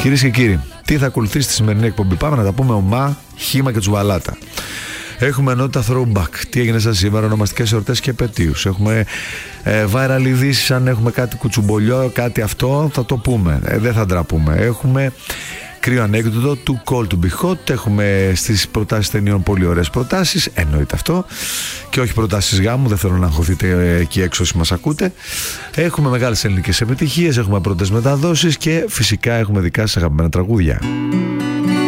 Κυρίες και κύριοι, τι θα ακολουθήσει στη σημερινή εκπομπή? Πάμε να τα πούμε ομά, χύμα και τσουβαλάτα. Έχουμε ενότητα throwback. Τι έγινε σαν σήμερα, ονομαστικές εορτές και επετείους. Έχουμε viral ειδήσεις. Αν έχουμε κάτι κουτσουμπολιό, κάτι αυτό, θα το πούμε. Δεν θα ντραπούμε. Έχουμε κρύο ανέκδοτο του Call to be hot. Έχουμε στις προτάσεις ταινιών πολύ ωραίες προτάσεις. Εννοείται αυτό. Και όχι προτάσεις γάμου. Δεν θέλω να αγχωθείτε εκεί έξω όσοι μας ακούτε. Έχουμε μεγάλες ελληνικές επιτυχίες. Έχουμε πρώτες μεταδόσεις. Και φυσικά έχουμε δικά σας αγαπημένα τραγούδια.